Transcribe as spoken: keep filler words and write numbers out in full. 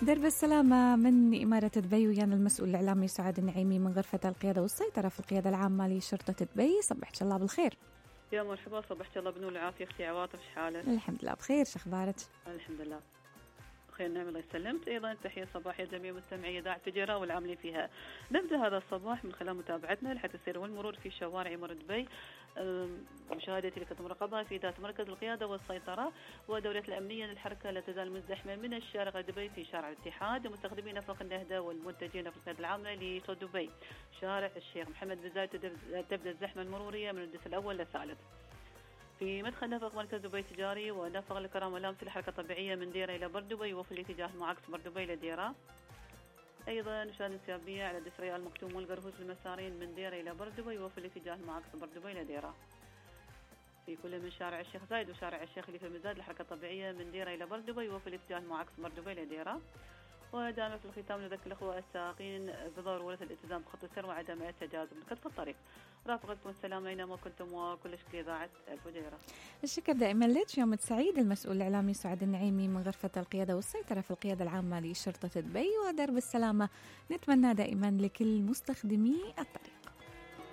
درب السلامة من إمارة دبي، ويانا المسؤول الإعلامي سعاد النعيمي من غرفة القيادة والسيطرة في القيادة العامة لشرطة دبي. صبحت الله بالخير. يا مرحبا، صبحت الله بنور العافية. اختي عواطف، شحالك؟ الحمد لله بخير، شو أخبارك؟ الحمد لله خير، نعم، الله يسلمك. أيضا تحية صباحية لجميع مستمعي إذاعة التجارة والعاملين فيها. نبدأ هذا الصباح من خلال متابعتنا لحد السير والمرور في شوارع إمارة دبي، مشاهدتي لك مراقبة في ذات مركز القيادة والسيطرة ودورة الأمنية للحركة لا تزال مزدحمة من الشارع دبي في شارع الاتحاد، ومستخدمين نفق النهدة والمنتجين في القيادة العامة لصوت دبي. شارع الشيخ محمد بن زايد تبدأ الزحمة المرورية من الدس الأول للثالث. في مدخل نفق مركز دبي التجاري ونفق الكرام واللامس الحركة الطبيعية من ديرة إلى بردبي وفي الاتجاه المعاكس بردبي إلى ديرة. أيضا مشاهد انسيابية على دسرية المكتوم والقرهوز المسارين من ديرة إلى بردبي وفي الاتجاه المعاكس بردبي إلى ديرة. في كل من شارع الشيخ زايد وشارع الشيخ اللي في المزاد الحركة الطبيعية من ديرة إلى بردبي وفي الاتجاه المعاكس بردبي إلى ديرة. ودائما في الختام نذكر الأخوة السائقين بضرورة الالتزام بخط السير وعدم التجاوز بكتف الطريق. رافقتكم السلام أينما كنتم وكل شكر إذاعة الفجيرة. الشكر دائما لك. يوم سعيد. المسؤول الإعلامي سعاد النعيمي من غرفة القيادة والسيطرة في القيادة العامة لشرطة دبي ودرب السلامة نتمنى دائما لكل مستخدمي الطريق.